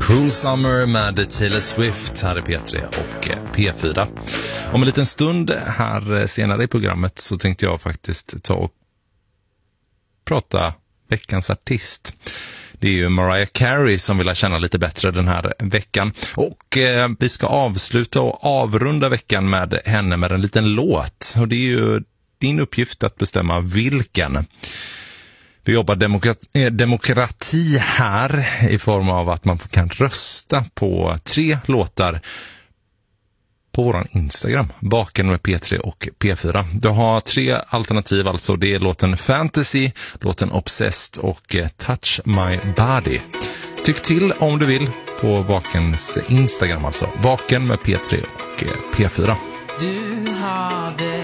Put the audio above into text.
Cruel Summer med Taylor Swift här i P3 och P4. Om en liten stund här senare i programmet så tänkte jag faktiskt ta och prata veckans artist. Det är ju Mariah Carey som vill känna lite bättre den här veckan. Och vi ska avsluta och avrunda veckan med henne med en liten låt. Och det är ju din uppgift att bestämma vilken. Vi jobbar demokrati här i form av att man kan rösta på 3 låtar på våran Instagram, Vaken med P3 och P4. Du har 3 alternativ, alltså det är låten Fantasy, låten Obsessed och Touch My Body. Tyck till om du vill på Vakens Instagram, alltså Vaken med P3 och P4. Du hade